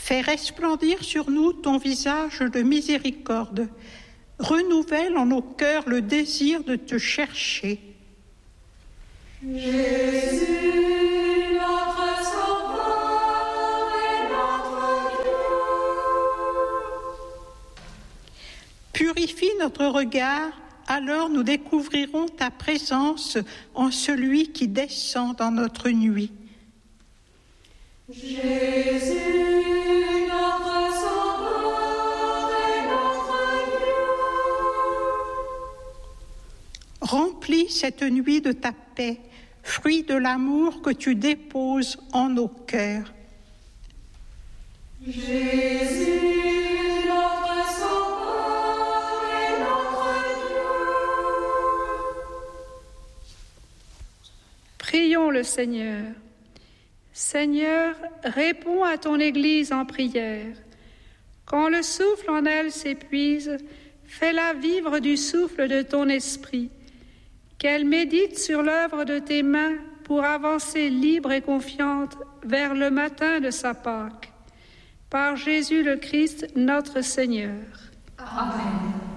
Fais resplendir sur nous ton visage de miséricorde. Renouvelle en nos cœurs le désir de te chercher. Jésus, notre Sauveur et notre Dieu. Purifie notre regard, alors nous découvrirons ta présence en celui qui descend dans notre nuit. Jésus, notre Sauveur et notre Dieu. Remplis cette nuit de ta paix, fruit de l'amour que tu déposes en nos cœurs. Jésus, notre Sauveur et notre Dieu. Prions le Seigneur. Seigneur, réponds à ton Église en prière. Quand le souffle en elle s'épuise, fais-la vivre du souffle de ton esprit. Qu'elle médite sur l'œuvre de tes mains pour avancer libre et confiante vers le matin de sa Pâque. Par Jésus le Christ, notre Seigneur. Amen.